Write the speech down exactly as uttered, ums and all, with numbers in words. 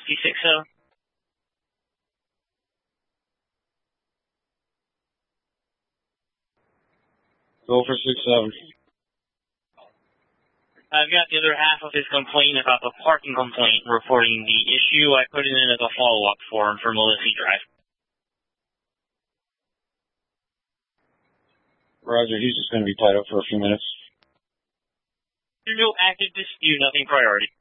Melissy six oh. Go for six seven. I've got the other half of his complaint about the parking complaint reporting the issue. I put it in as a follow-up form for Melissy Drive. Roger, he's just going to be tied up for a few minutes. There's no active dispute, nothing priority.